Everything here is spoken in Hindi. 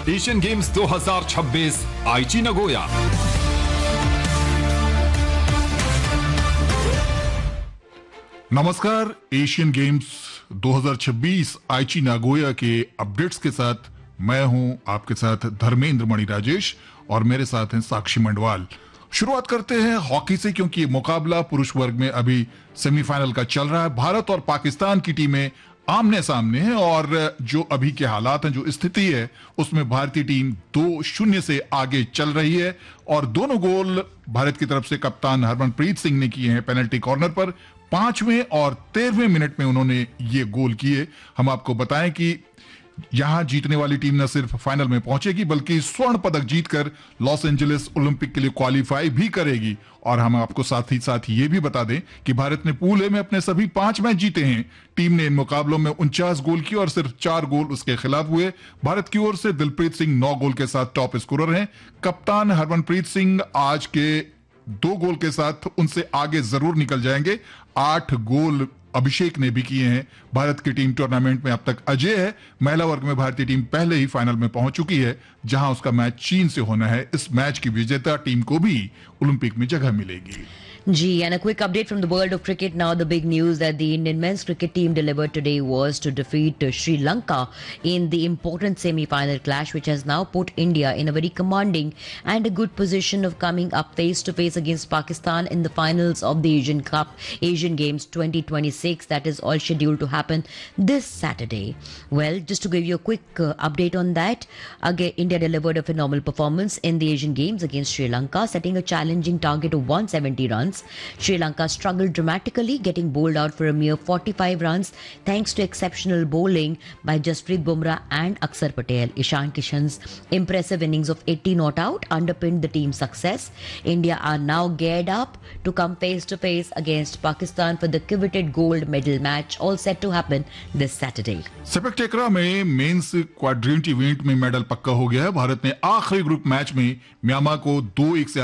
एशियन गेम्स 2026 आईची नगोया। नमस्कार, एशियन गेम्स 2026 आईची नागोया के अपडेट्स के साथ मैं हूं आपके साथ धर्मेंद्र मणि राजेश और मेरे साथ हैं साक्षी मंडवाल। शुरुआत करते हैं हॉकी से, क्योंकि मुकाबला पुरुष वर्ग में अभी सेमीफाइनल का चल रहा है। भारत और पाकिस्तान की टीमें आमने सामने हैं और जो अभी के हालात हैं, जो स्थिति है, उसमें भारतीय टीम 2-0 से आगे चल रही है और दोनों गोल भारत की तरफ से कप्तान हरमनप्रीत सिंह ने किए हैं पेनल्टी कॉर्नर पर। 5वें और 13वें मिनट में उन्होंने ये गोल किए। हम आपको बताएं कि यहां जीतने वाली टीम न सिर्फ फाइनल में पहुंचेगी बल्कि स्वर्ण पदक जीतकर लॉस एंजलिस ओलंपिक के लिए क्वालिफाई भी करेगी। और हम आपको साथ ही साथ ये भी बता दें कि भारत ने पूल ए में अपने सभी 5 मैच जीते हैं। टीम ने इन मुकाबलों में 49 गोल किए और सिर्फ 4 गोल उसके खिलाफ हुए। भारत की ओर से दिलप्रीत सिंह 9 गोल के साथ टॉप स्कोरर हैं। कप्तान हरमनप्रीत सिंह आज के 2 गोल के साथ उनसे आगे जरूर निकल जाएंगे। 8 गोल अभिषेक ने भी किए हैं। भारत की टीम टूर्नामेंट में अब तक अजय है। महिला वर्ग में भारतीय टीम पहले ही फाइनल में पहुंच चुकी है, जहां उसका मैच चीन से होना है। इस मैच की विजेता टीम को भी ओलंपिक में जगह मिलेगी। Gee, and a quick update from the world of cricket now. The big news that the Indian men's cricket team delivered today was to defeat Sri Lanka in the important semi-final clash, which has now put India in a very commanding and a good position of coming up face to face against Pakistan in the finals of the Asian Cup, Asian Games 2026. That is all scheduled to happen this Saturday. Well, just to give you a quick update on that, again, India delivered a phenomenal performance in the Asian Games against Sri Lanka, setting a challenging target of 170 runs. Sri Lanka struggled dramatically, getting bowled out for a mere 45 runs thanks to exceptional bowling by Jasprit Bumrah and Akshar Patel. Ishan Kishan's impressive innings of 80 not out underpinned the team's success. India are now geared up to come face to face against Pakistan for the coveted gold medal match, all set to happen this Saturday. Sepak टकरा में मेंस क्वाड्रेंट इवेंट में मेडल पक्का हो गया है। भारत ने आखिरी ग्रुप मैच में म्यांमार को 2-1 से